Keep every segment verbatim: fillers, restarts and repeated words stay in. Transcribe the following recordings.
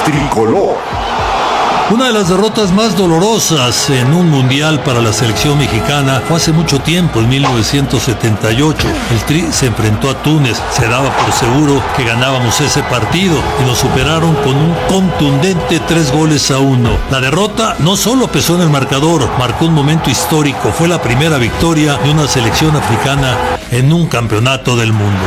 tricolor. Una de las derrotas más dolorosas en un mundial para la selección mexicana fue hace mucho tiempo, en mil novecientos setenta y ocho. El Tri se enfrentó a Túnez, se daba por seguro que ganábamos ese partido y nos superaron con un contundente tres goles a uno. La derrota no solo pesó en el marcador, marcó un momento histórico, fue la primera victoria de una selección africana en un campeonato del mundo.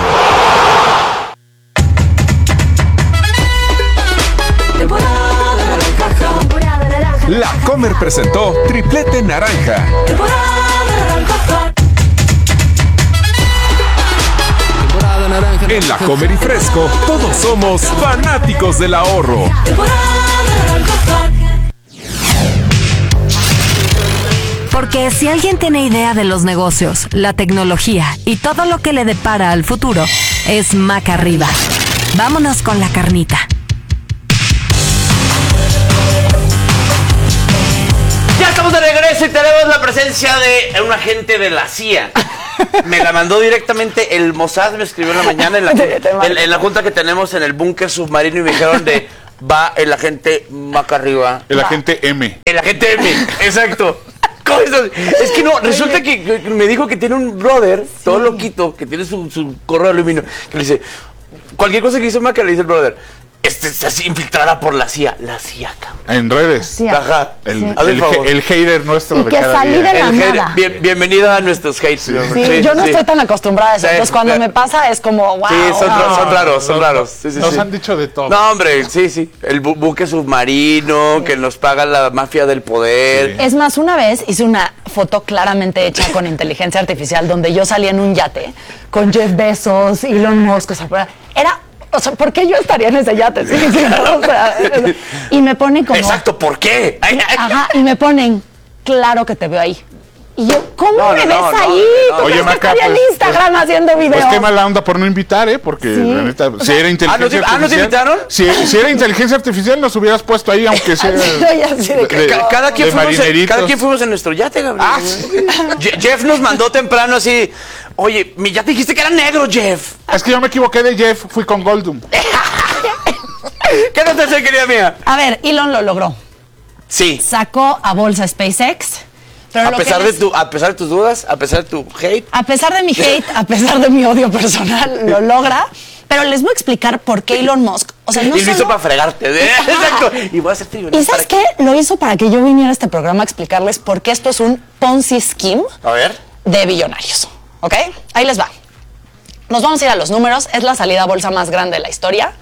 La Comer presentó Triplete Naranja. En La Comer y Fresco, todos somos fanáticos del ahorro. Porque si alguien tiene idea de los negocios, la tecnología y todo lo que le depara al futuro, es Maca Arriba. Vámonos con la carnita. Ya estamos de regreso y tenemos la presencia de un agente de la C I A. Me la mandó directamente el Mossad, me escribió en la mañana en la, en, en la junta que tenemos en el búnker submarino y me dijeron de va el agente Maca Arriba. El agente M. El agente M, exacto. ¿Cómo estás? Es que no, resulta que, que me dijo que tiene un brother, sí, todo loquito, que tiene su, su correo de aluminio, que le dice, cualquier cosa que hizo Maca le dice el brother, este está así infiltrada por la C I A, la C I A, cabrón. En redes. Sí. Ajá. El, sí. el, el, el hater nuestro y de que cada salí día. de la el nada. Hater, bien, bienvenida a nuestros haters. Sí, sí, yo no sí. estoy tan acostumbrada a eso. Entonces, cuando me pasa es como, wow. Sí, son, no. son raros, son raros. Sí, sí, nos sí. han dicho de todo. No, hombre, sí, sí. El bu buque submarino, sí, que nos paga la mafia del poder. Sí. Es más, una vez hice una foto claramente hecha con inteligencia artificial donde yo salía en un yate con Jeff Bezos, Elon Musk, o sea, era... O sea, ¿por qué yo estaría en ese yate? ¿Sí? ¿Sí? O sea, y me ponen como... Exacto, ¿por qué? Ajá, y me ponen, claro que te veo ahí. Y yo, ¿cómo no, me no, ves no, ahí? No, no, Oye, no, Maca, estaría pues, en Instagram pues, haciendo videos. Pues qué mala onda por no invitar, ¿eh? Porque sí, la neta, o si sea, era inteligencia ¿ah, no te, artificial... ¿Ah, no te invitaron? Si, si era inteligencia artificial, nos hubieras puesto ahí, aunque sea... Así de, de, cada, cada, quien de fuimos en, cada quien fuimos en nuestro yate, Gabriel. Ah, sí. Jeff nos mandó temprano así, oye, mi yate dijiste que era negro, Jeff. Es que yo me equivoqué de Jeff, fui con Goldum. ¿Qué no te hace, querida mía? A ver, Elon lo logró. Sí. Sacó a bolsa SpaceX. Pero a, pesar les... de tu, a pesar de tus dudas, a pesar de tu hate. A pesar de mi hate, a pesar de mi odio personal, lo logra. Pero les voy a explicar por qué Elon Musk. O sea, no y lo solo... hizo para fregarte. ¿eh? Exacto. Y voy a hacer ¿Y sabes qué? Lo hizo para que yo viniera a este programa a explicarles por qué esto es un Ponzi Scheme. A ver. De billonarios. ¿Ok? Ahí les va. Nos vamos a ir a los números. Es la salida a bolsa más grande de la historia.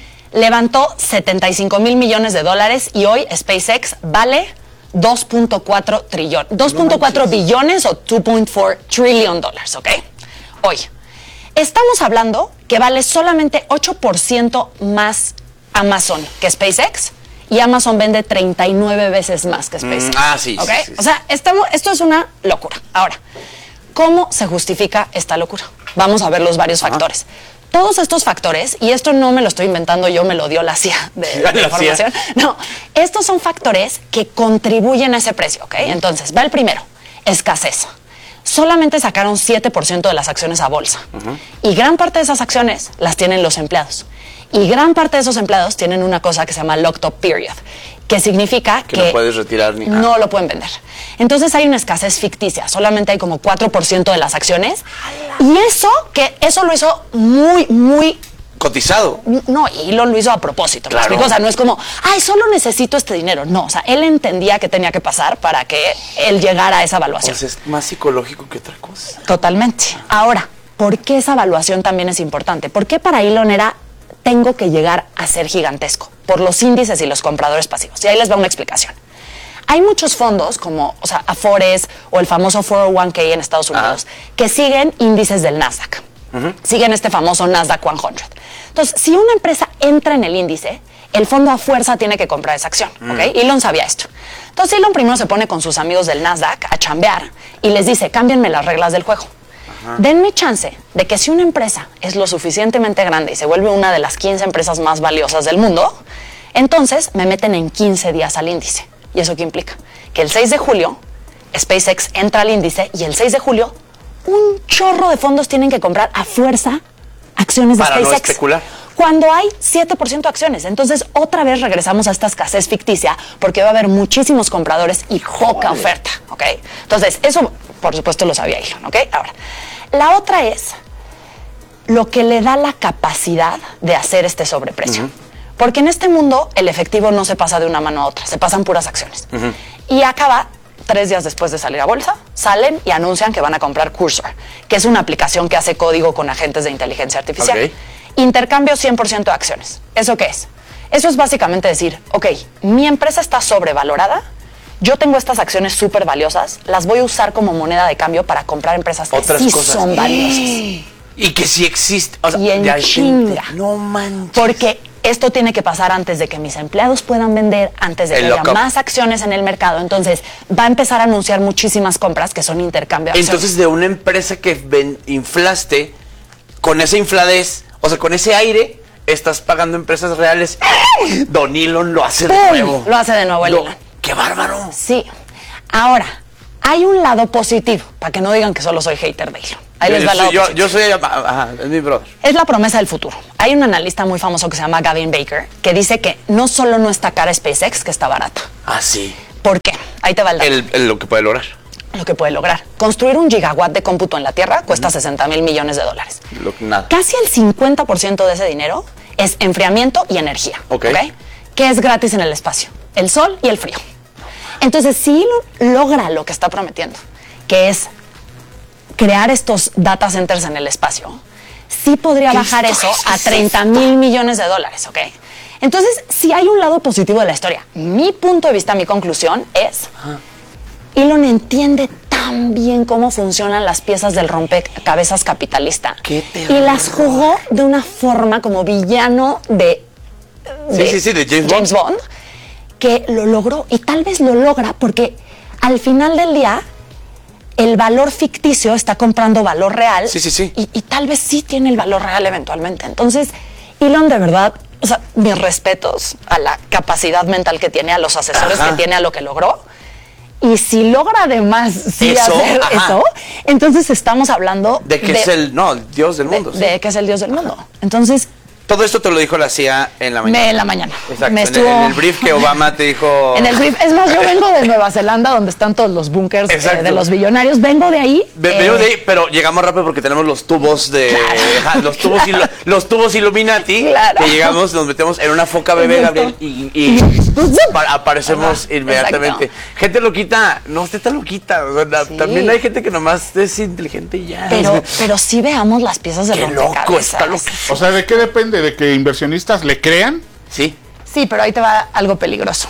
Levantó setenta y cinco mil millones de dólares y hoy SpaceX vale dos punto cuatro trillones, dos punto cuatro billones o dos punto cuatro trillion dólares, ¿ok? Hoy. Estamos hablando que vale solamente ocho por ciento más Amazon que SpaceX y Amazon vende treinta y nueve veces más que SpaceX. Mm, ah, sí, ¿ok? sí, sí, O sea, estamos, esto es una locura. Ahora, ¿cómo se justifica esta locura? Vamos a ver los varios Ajá. factores. Todos estos factores, y esto no me lo estoy inventando yo, me lo dio la C I A de, de la información. C I A. No, estos son factores que contribuyen a ese precio, ¿ok? Entonces, va el primero, escasez. Solamente sacaron siete por ciento de las acciones a bolsa. Uh-huh. Y gran parte de esas acciones las tienen los empleados. Y gran parte de esos empleados tienen una cosa que se llama locked up period, que significa que, que no puedes retirar ni nada. No lo pueden vender. Entonces hay una escasez ficticia, solamente hay como cuatro por ciento de las acciones. Y eso, que eso lo hizo muy, muy... cotizado. No, y lo, lo hizo a propósito. Claro. O sea, no es como, ay, solo necesito este dinero. No, o sea, él entendía que tenía que pasar para que él llegara a esa evaluación. Pues es más psicológico que otra cosa. Totalmente. Ahora, ¿por qué esa evaluación también es importante? ¿Por qué para Elon era, tengo que llegar a ser gigantesco? Por los índices y los compradores pasivos. Y ahí les va una explicación. Hay muchos fondos como, o sea, Afores o el famoso cuatro oh uno k en Estados Unidos ah. que siguen índices del Nasdaq. Uh-huh. Siguen este famoso Nasdaq cien. Entonces, si una empresa entra en el índice, el fondo a fuerza tiene que comprar esa acción, ¿ok? Mm. Elon sabía esto. Entonces, Elon primero se pone con sus amigos del Nasdaq a chambear y les dice, cámbienme las reglas del juego. Ajá. Denme chance de que si una empresa es lo suficientemente grande y se vuelve una de las quince empresas más valiosas del mundo, entonces me meten en quince días al índice. ¿Y eso qué implica? Que el seis de julio, SpaceX entra al índice y el seis de julio, un chorro de fondos tienen que comprar a fuerza acciones de Para SpaceX. No especular. cuando hay siete por ciento de acciones. Entonces, otra vez regresamos a esta escasez ficticia porque va a haber muchísimos compradores y poca oferta, ¿ok? Entonces, eso, por supuesto, lo sabía Elon, ¿ok? Ahora, la otra es lo que le da la capacidad de hacer este sobreprecio. Uh-huh. Porque en este mundo, el efectivo no se pasa de una mano a otra, se pasan puras acciones. Uh-huh. Y acaba... Tres días después de salir a bolsa, salen y anuncian que van a comprar Cursor, que es una aplicación que hace código con agentes de inteligencia artificial. Okay. Intercambio cien por ciento de acciones. ¿Eso qué es? Eso es básicamente decir, ok, mi empresa está sobrevalorada, yo tengo estas acciones súper valiosas, las voy a usar como moneda de cambio para comprar empresas que Otras sí cosas. son valiosas. Y que sí existen. O sea, y en ya chinga. No manches. Porque esto tiene que pasar antes de que mis empleados puedan vender, antes de el que haya más acciones en el mercado. Entonces, va a empezar a anunciar muchísimas compras que son intercambio de acciones. Entonces, de una empresa que ven, inflaste, con esa infladez, o sea, con ese aire, estás pagando empresas reales. Don Elon lo hace de ¡Pum! nuevo. Lo hace de nuevo el lo, Elon. ¡Qué bárbaro! Sí. Ahora, hay un lado positivo, para que no digan que solo soy hater de Elon. Ahí yo, les va el lado yo, positivo. yo soy, ajá, es mi brother. Es la promesa del futuro. Hay un analista muy famoso que se llama Gavin Baker, que dice que no solo no está cara SpaceX, que está barata. Ah, sí. ¿Por qué? Ahí te va el dato. El, el, lo que puede lograr. Lo que puede lograr. Construir un gigawatt de cómputo en la Tierra cuesta uh-huh. sesenta mil millones de dólares. Lo, nada. Casi el cincuenta por ciento de ese dinero es enfriamiento y energía. Okay. ¿Ok? Que es gratis en el espacio. El sol y el frío. Entonces, si Elon logra lo que está prometiendo, que es crear estos data centers en el espacio, sí podría bajar eso a treinta mil millones de dólares, ¿ok? Entonces, sí hay un lado positivo de la historia. Mi punto de vista, mi conclusión es, Ajá. Elon entiende tan bien cómo funcionan las piezas del rompecabezas capitalista. ¿Qué te y las jugó de una forma como villano de, de, sí, sí, sí, de James, James Bond. Bond, que lo logró, y tal vez lo logra porque al final del día el valor ficticio está comprando valor real. Sí, sí, sí. Y, y tal vez sí tiene el valor real eventualmente. Entonces, Elon, de verdad, o sea, mis respetos a la capacidad mental que tiene, a los asesores ajá. que tiene, a lo que logró. Y si logra además sí eso, hacer ajá. eso, entonces estamos hablando de que de, es el, no, el dios del mundo. De, sí. de que es el dios del mundo. Entonces, todo esto te lo dijo la C I A en la mañana. Me, en la mañana. Exacto. Me en, estuvo... el, en el brief que Obama te dijo. En el brief. Es más, yo vengo de Nueva Zelanda, donde están todos los búnkers eh, de los billonarios. Vengo de ahí. Ve, eh... Vengo de ahí, pero llegamos rápido porque tenemos los tubos de. Claro. los tubos los tubos Illuminati. Claro. Que llegamos, nos metemos en una foca bebé, Gabriel, y, y aparecemos ajá, inmediatamente. Exacto. Gente loquita, no, usted está loquita. Sí. También hay gente que nomás es inteligente y ya. Pero, pero sí veamos las piezas del rompecabezas. Qué loco, está loco. O sea, ¿de qué depende? ¿De que inversionistas le crean? Sí. Sí, pero ahí te va algo peligroso.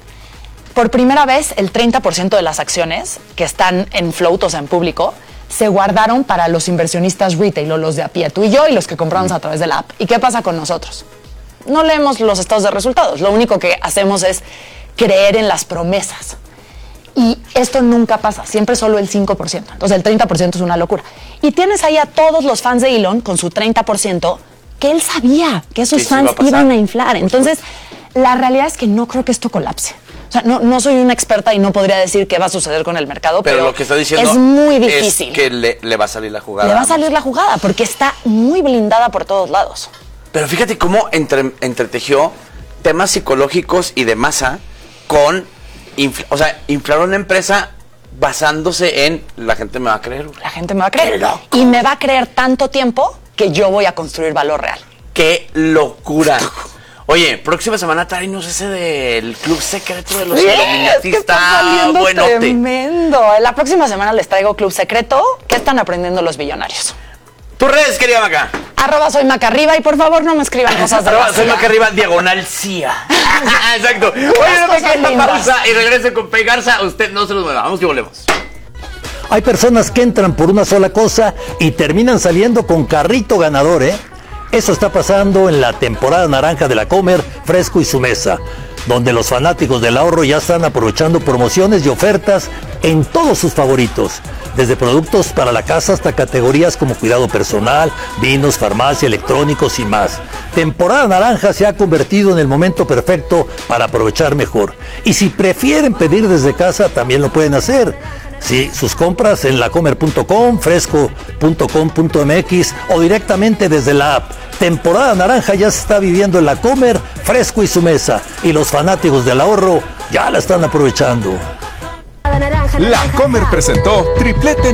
Por primera vez, el treinta por ciento de las acciones que están en float, o sea, en público, se guardaron para los inversionistas retail o los de a pie, tú y yo, y los que compramos a través de la app. ¿Y qué pasa con nosotros? No leemos los estados de resultados. Lo único que hacemos es creer en las promesas. Y esto nunca pasa, siempre solo el cinco por ciento. Entonces el treinta por ciento es una locura. Y tienes ahí a todos los fans de Elon con su treinta por ciento que él sabía que esos sí, fans sí iban a inflar. Entonces, la realidad es que no creo que esto colapse. O sea, no, no soy una experta y no podría decir qué va a suceder con el mercado, pero, pero lo que está diciendo es muy difícil. Es que le, le va a salir la jugada. Le va a salir la jugada porque está muy blindada por todos lados. Pero fíjate cómo entre, entretejió temas psicológicos y de masa con... Infla, o sea, inflar una empresa basándose en la gente me va a creer. La gente me va a creer. Y me va a creer tanto tiempo que yo voy a construir valor real. ¡Qué locura! Oye, próxima semana tráenos ese del club secreto de los yes, Illuminati. Que está saliendo buenote. Tremendo. La próxima semana les traigo club secreto. ¿Qué están aprendiendo los billonarios? ¿Tus redes, querida Maca? Arroba soy Macarriba y por favor no me escriban cosas de Arroba soy Macarriba, diagonal C I A. Exacto. Oye, no me queda pausa y regrese con Pei Garza. Usted no se los mueva. Vamos que volvemos. Hay personas que entran por una sola cosa y terminan saliendo con carrito ganador, ¿eh? Eso está pasando en la temporada naranja de la Comer, Fresco y su mesa, donde los fanáticos del ahorro ya están aprovechando promociones y ofertas en todos sus favoritos, desde productos para la casa hasta categorías como cuidado personal, vinos, farmacia, electrónicos y más. Temporada naranja se ha convertido en el momento perfecto para aprovechar mejor. Y si prefieren pedir desde casa, también lo pueden hacer. Sí, sus compras en lacomer punto com, fresco punto com punto m x o directamente desde la app. Temporada naranja ya se está viviendo en La Comer, Fresco y su mesa. Y los fanáticos del ahorro ya la están aprovechando. La Comer presentó Triplete